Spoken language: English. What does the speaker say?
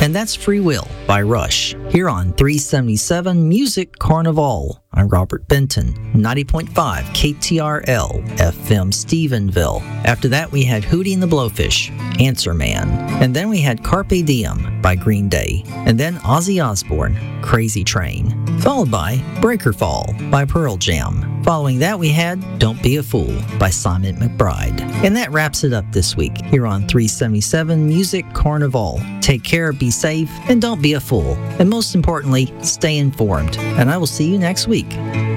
And that's Free Will by Rush, here on 377 Music Carnival. I'm Robert Benton, 90.5 KTRL FM Stephenville. After that, we had Hootie and the Blowfish, Answer Man. And then we had Carpe Diem by Green Day. And then Ozzy Osbourne, Crazy Train. Followed by Breaker Fall by Pearl Jam. Following that, we had Don't Be a Fool by Simon McBride. And that wraps it up this week here on 377 Music Carnival. Take care, be safe, and don't be a fool. And most importantly, stay informed. And I will see you next week.